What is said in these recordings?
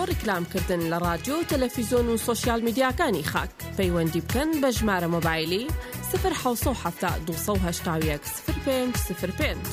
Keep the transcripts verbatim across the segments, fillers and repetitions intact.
ڕیکلامکردن لە رادیۆ تەلەڤیزۆن و سۆشیال میدیاکانی خاک پەیوەندی بکەن بە ژمارە مۆبایلی صفر حوت هەفتا دووسە و هەشتا و یەک صفر پێنج صفر پێنج.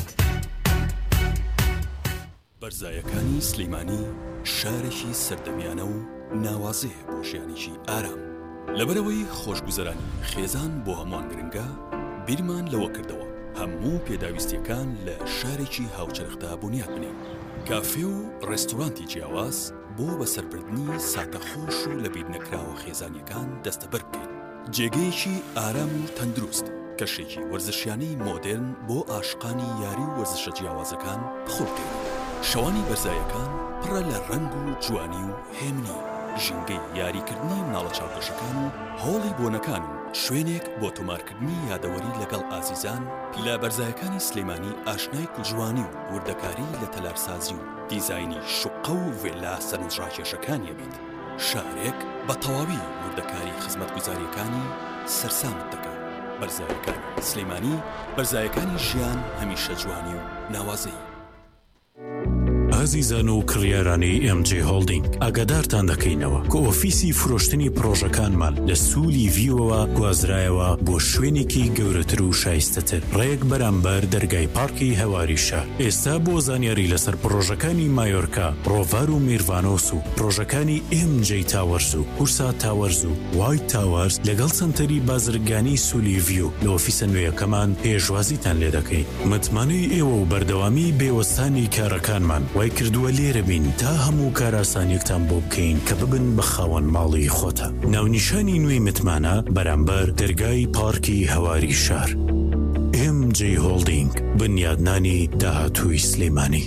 بەرزایەکانی سلەیمانی شارێکی سەردەمیانە و ناوازەیە بۆ ژیانێکی ئارام. لەبەرەوەی خۆشگوزەرانی خێزان بۆ هەمووان گرنگە، بیرمان لەوە کردەوە هەموو پێداویستیەکان لە شارێکی هاوچەرخدا بنیاد بنین. کافێ و ڕێستۆرانتی جیاواز بۆ بەسەربردنی ساتەخۆش و لەبیر نەکراوە خێزانیەکان دەستەبەر بکەین. جێگەیەکی ئارام و تەندروست، کەشێکی وەرزشیانەی مۆدێرن بۆ عاشقانی یاری و وەرزشە جیاوازەکان بخۆ بکەین. شەوانی بەرزایەکان پڕە لە ڕەنگ و جوانی و هێمنی، ژینگەی یاریکردنی مناڵە چاوپێشەکان و هۆڵی بۆنەکان و شوێنێک بۆ تۆمارکردنی یادەوەری لەگەڵ ئازیزان. لە بەرزایەکانی سلەیمانی ئاشنای کوژوانی و وردەکاری لە تەلارسازی و دیزاینی شوقە و ڤێلا سەرنجڕاکێشەکانیە بێت. شارێک بە تەواوی وردەکاری خزمەتگوزاریەکانی سەرسامت دەکات. بەرزایەکانی سلەیمانی، بەرزایەکانی ژیان هەمیشە جوانی و ناوازەی. ئازیزان و کڕیارانی ئێم جێ هۆڵدینگ، ئاگادارتان دەکەینەوە کە ئۆفیسی فرۆشتنی پرۆژەکانمان لە سوولی ڤیوەوە گوازرایەوە بۆ شوێنێکی گەورەتر و شایستەتر ڕێک بەرامبەر دەرگای پارکی هەواری شار. ئێستا بۆ زانیاری لەسەر پرۆژەکانی مایۆرکا، ڕۆڤار و میروانۆس و پرۆژەکانی ئێم جێ تاوەرز و هورسا تاوەرز و وایت تاوەرز لەگەڵ سنتەری بازرگانی سوولی ڤیو لە ئۆفیسە نوێیەکەمان پێشوازیتان لێ دەکەین. متمانەی ئێوە و بەردەوامی بێوەستانی کارەکانمان وای کردووە لێرە بین تا هەموو کاراسانیەکتان بۆ بکەین کە ببن بە خاوەن ماڵی خۆتە. ناونیشانی نوێی متمانە بەرامبەر دەرگای پارکی هەواری شار. ئێم جێ هۆڵدینگ، بنیادنانی داهاتووی سلەیمانی.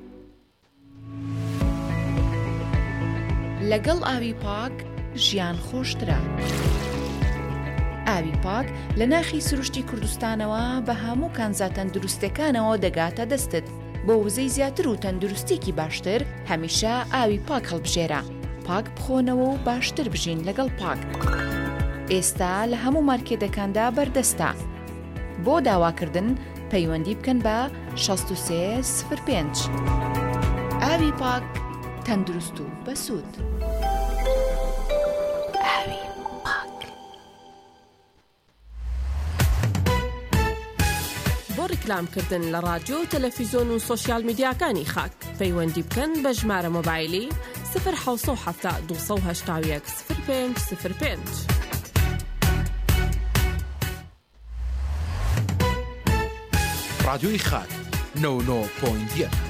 لەگەڵ ئاوی پاک ژیان خۆشترە. ئاوی پاک لە ناخی سروشتی کوردستانەوە بە هەموو کانزا تەندروستەکانەوە دەگاتە دەستت. بۆ وزەی زیاتر و تەندروستێکی باشتر هەمیشە ئاوی پاک هەڵبژێرە. پاک بخۆنەوە و باشتر بژین لەگەڵ پاک. ئێستا لە هەموو مارکێتەکاندا بەردەستە. بۆ داواکردن پەیوەندی بکەن بە شەست و سێ صفر پێنج. ئاوی پاک، تەندروست و بەسوود. ئاوی پاک. ڕیکلامکردن لە رادیۆ تەلەڤیزۆن و سۆشیال میدیاکانی خاک پەیوەندی بکەن بە ژمارە مۆبایلی صفر حوت هەفتا دووسە و هەشتا و یەک صفر پێنج صفر پێنج. رادیۆی خاک نۆ نۆ پۆینت یەک.